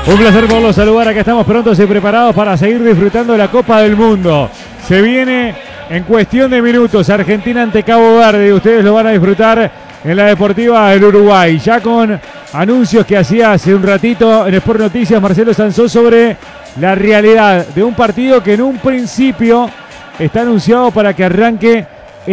Un placer poderlos saludar. Acá estamos prontos y preparados para seguir disfrutando de la Copa del Mundo. Se viene en cuestión de minutos Argentina ante Cabo Verde y ustedes lo van a disfrutar en la Deportiva del Uruguay. Ya con anuncios que hacía hace un ratito en Sport Noticias Marcelo Sansó sobre la realidad de un partido que en un principio está anunciado para que arranque